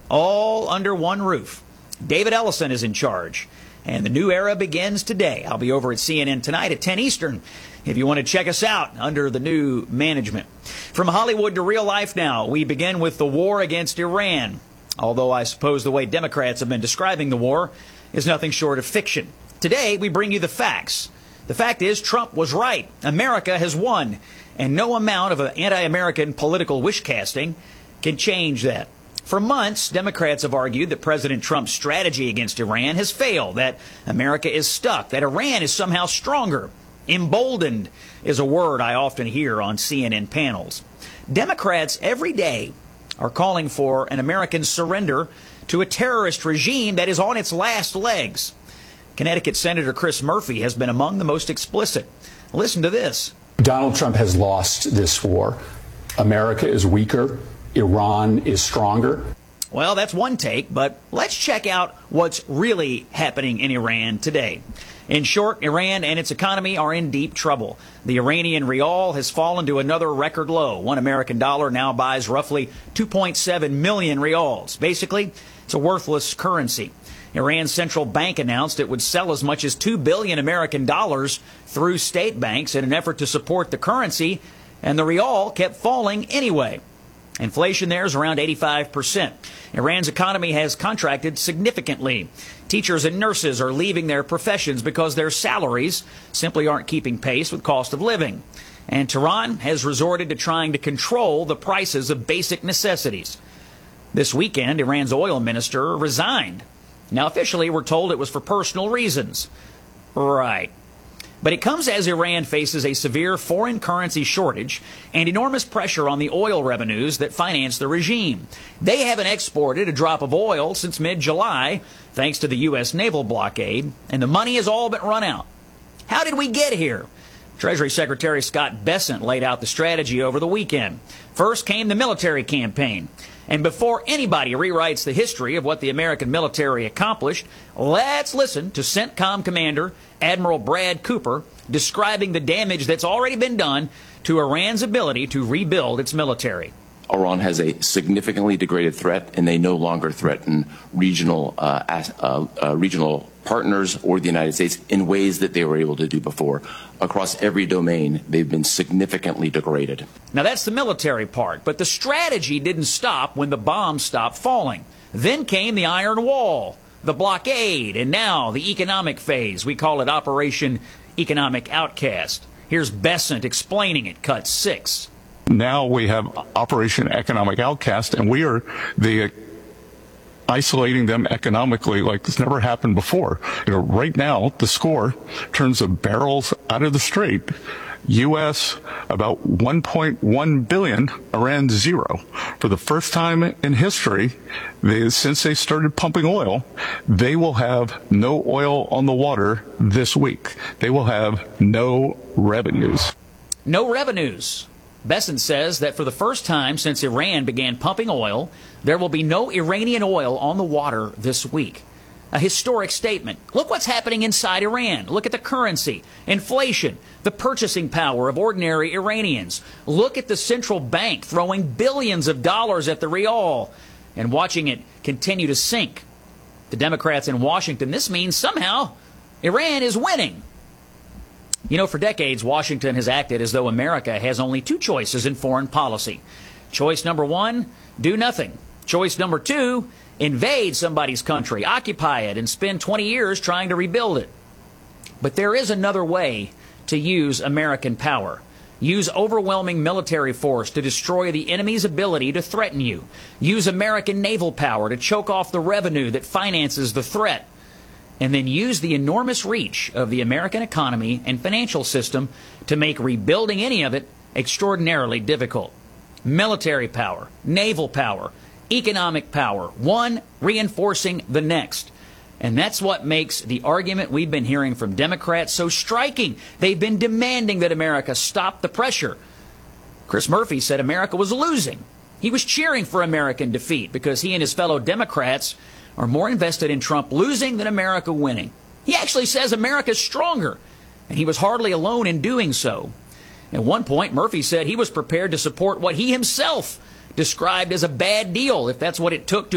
all under one roof. David Ellison is in charge, and the new era begins today. I'll be over at CNN tonight at 10 Eastern if you want to check us out under the new management. From Hollywood to real life now, we begin with the war against Iran, although I suppose the way Democrats have been describing the war is nothing short of fiction. Today, we bring you the facts. The fact is, Trump was right. America has won, and no amount of anti-American political wish-casting can change that. For months, Democrats have argued that President Trump's strategy against Iran has failed, that America is stuck, that Iran is somehow stronger. Emboldened is a word I often hear on CNN panels. Democrats every day are calling for an American surrender to a terrorist regime that is on its last legs. Connecticut Senator Chris Murphy has been among the most explicit. Listen to this. Donald Trump has lost this war. America is weaker. Iran is stronger. Well, that's one take, but let's check out what's really happening in Iran today. In short, Iran and its economy are in deep trouble. The Iranian rial has fallen to another record low. $1 American now buys roughly 2.7 million rials. Basically, it's a worthless currency. Iran's central bank announced it would sell as much as $2 billion American through state banks in an effort to support the currency, and the rial kept falling anyway. Inflation there is around 85%. Iran's economy has contracted significantly. Teachers and nurses are leaving their professions because their salaries simply aren't keeping pace with cost of living. And Tehran has resorted to trying to control the prices of basic necessities. This weekend, Iran's oil minister resigned. Now, officially, we're told it was for personal reasons. Right. But it comes as Iran faces a severe foreign currency shortage and enormous pressure on the oil revenues that finance the regime. They haven't exported a drop of oil since mid-July, thanks to the U.S. naval blockade, and the money has all but run out. How did we get here? Treasury Secretary Scott Bessent laid out the strategy over the weekend. First came the military campaign. And before anybody rewrites the history of what the American military accomplished, let's listen to CENTCOM Commander Admiral Brad Cooper describing the damage that's already been done to Iran's ability to rebuild its military. Iran has a significantly degraded threat, and they no longer threaten regional partners or the United States in ways that they were able to do before. Across every domain, they've been significantly degraded. Now, that's the military part, but the strategy didn't stop when the bombs stopped falling. Then came the Iron Wall, the blockade, and now the economic phase. We call it Operation Economic Outcast. Here's Bessent explaining it, cut 6. Now we have Operation Economic Outcast, and we are isolating them economically like this never happened before. Right now, the score, in terms of barrels out of the Strait, U.S. about 1.1 billion, Iran 0. For the first time in history, since they started pumping oil, they will have no oil on the water this week. They will have no revenues. No revenues. Bessent says that for the first time since Iran began pumping oil, there will be no Iranian oil on the water this week. A historic statement. Look what's happening inside Iran. Look at the currency, inflation, the purchasing power of ordinary Iranians. Look at the central bank throwing billions of dollars at the rial and watching it continue to sink. To Democrats in Washington, this means somehow Iran is winning. You know, for decades, Washington has acted as though America has only two choices in foreign policy. Choice number 1, do nothing. Choice number 2, invade somebody's country, occupy it, and spend 20 years trying to rebuild it. But there is another way to use American power. Use overwhelming military force to destroy the enemy's ability to threaten you. Use American naval power to choke off the revenue that finances the threat. And then use the enormous reach of the American economy and financial system to make rebuilding any of it extraordinarily difficult. Military power, naval power, economic power, one reinforcing the next. And that's what makes the argument we've been hearing from Democrats so striking. They've been demanding that America stop the pressure. Chris Murphy said America was losing. He was cheering for American defeat because he and his fellow Democrats are more invested in Trump losing than America winning. He actually says America's stronger, and he was hardly alone in doing so. At one point, Murphy said he was prepared to support what he himself described as a bad deal, if that's what it took to